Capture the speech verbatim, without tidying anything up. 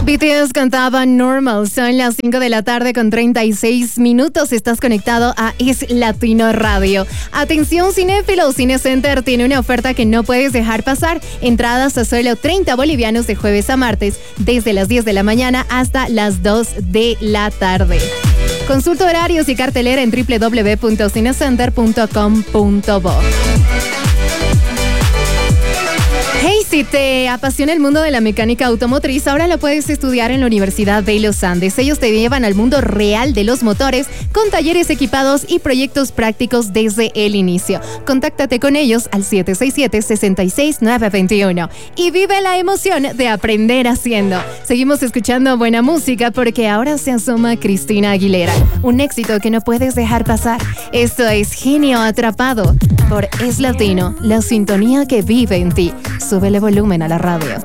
B T S cantaba Normal. Son las cinco de la tarde con treinta y seis minutos. Estás conectado a Es Latino Radio. Atención, cinéfilos. Cinecenter tiene una oferta que no puedes dejar pasar. Entradas a solo treinta bolivianos de jueves a martes, desde las diez de la mañana hasta las dos de la tarde. Consulta horarios y cartelera en doble u doble u doble u punto cinecenter punto com punto bo. Hey, si te apasiona el mundo de la mecánica automotriz, ahora lo puedes estudiar en la Universidad de los Andes. Ellos te llevan al mundo real de los motores, con talleres equipados y proyectos prácticos desde el inicio. Contáctate con ellos al siete seis siete, seis seis nueve dos uno y vive la emoción de aprender haciendo. Seguimos escuchando buena música porque ahora se asoma Cristina Aguilera. Un éxito que no puedes dejar pasar. Esto es Genio Atrapado por Es Latino, la sintonía que vive en ti. Súbele volumen a la radio.